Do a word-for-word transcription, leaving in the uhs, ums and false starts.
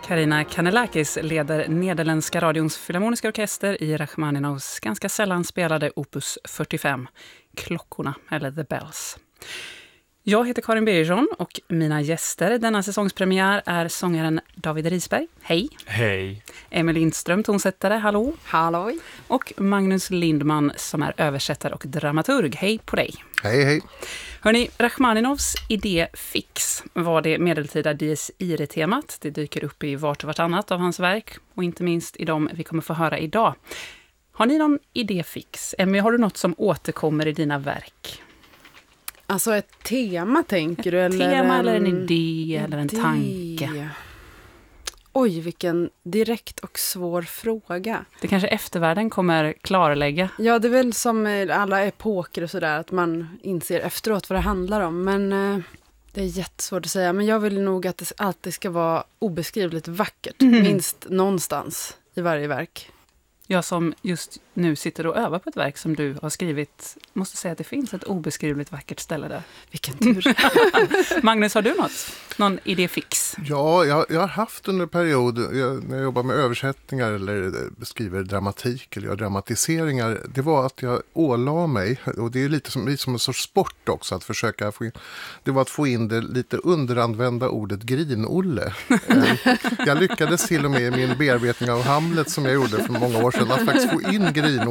Karina Kanellakis leder Nederländska radions filharmoniska orkester i Rachmaninovs ganska sällan spelade opus fyrtiofem, Klockorna eller The Bells. Jag heter Karin Birgersson och mina gäster denna säsongspremiär är sångaren David Risberg. Hej! Hej! Emil Lindström, tonsättare. Hallå! Halloj! Och Magnus Lindman som är översättare och dramaturg. Hej på dig! Hej, hej! Hörrni, Rachmaninovs idé fix var det medeltida Dies Irae-temat. Det dyker upp i vart och vartannat av hans verk och inte minst i dem vi kommer få höra idag. Har ni någon idé fix? Emmy, har du något som återkommer i dina verk? Alltså ett tema tänker du? Ett eller tema en, eller en idé eller en idé. tanke? Oj, vilken direkt och svår fråga. Det kanske eftervärlden kommer klarlägga. Ja, det är väl som alla epoker och sådär, att man inser efteråt vad det handlar om. Men eh, det är jättesvårt att säga. Men jag vill nog att det alltid ska vara obeskrivligt vackert. Mm. Minst någonstans i varje verk. Jag som just nu sitter och övar på ett verk som du har skrivit måste säga att det finns ett obeskrivligt vackert ställe där. Vilken tur. Magnus, har du något? Någon idé fix? Ja, jag, jag har haft under en period jag, när jag jobbar med översättningar eller skriver dramatik eller gör dramatiseringar. Det var att jag ålade mig, och det är lite som, som en sorts sport också att försöka få in, det var att få in det lite underanvända ordet grinolle. Jag lyckades till och med i min bearbetning av Hamlet som jag gjorde för många år sedan att faktiskt få in grin